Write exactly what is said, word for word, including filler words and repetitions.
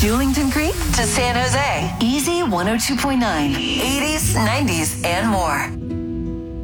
Julington Creek to San Jose. Easy one oh two point nine. eighties, nineties, and more.